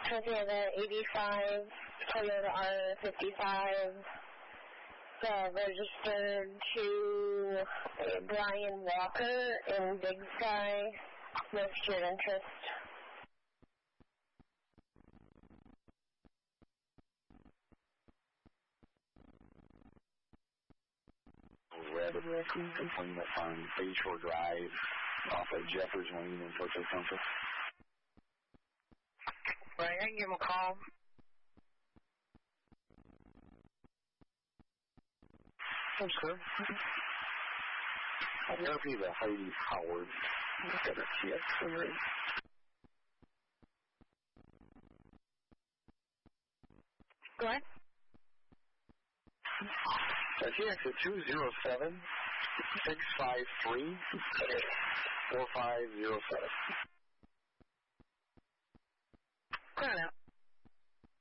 Toyota 85, Toyota R55, registered to Brian Walker in Big Sky, registered interest. Red complaint on Bayshore Drive off of Jeffers Lane in Port Central. Right, I can give him a call. That's good. That'll be the Heidi Howard. Got a TX summary. Go ahead. The TX is 207-653-4507. Go ahead.